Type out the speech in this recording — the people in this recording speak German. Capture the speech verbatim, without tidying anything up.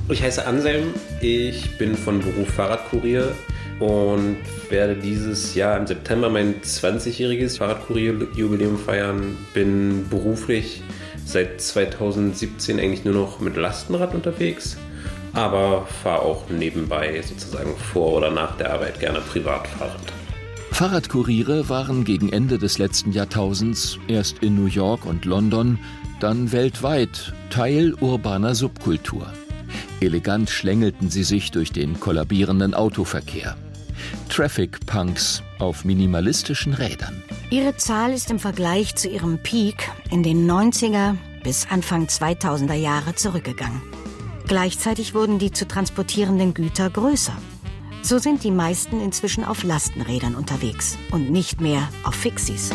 Ich heiße Anselm, ich bin von Beruf Fahrradkurier und werde dieses Jahr im September mein zwanzigjähriges Fahrradkurier-Jubiläum feiern. Bin beruflich seit zweitausendsiebzehn eigentlich nur noch mit Lastenrad unterwegs, aber fahre auch nebenbei sozusagen vor oder nach der Arbeit gerne Privatfahrrad. Fahrradkuriere waren gegen Ende des letzten Jahrtausends erst in New York und London, dann weltweit Teil urbaner Subkultur. Elegant schlängelten sie sich durch den kollabierenden Autoverkehr. Traffic Punks auf minimalistischen Rädern. Ihre Zahl ist im Vergleich zu ihrem Peak in den neunziger bis Anfang zweitausender Jahre zurückgegangen. Gleichzeitig wurden die zu transportierenden Güter größer. So sind die meisten inzwischen auf Lastenrädern unterwegs und nicht mehr auf Fixies.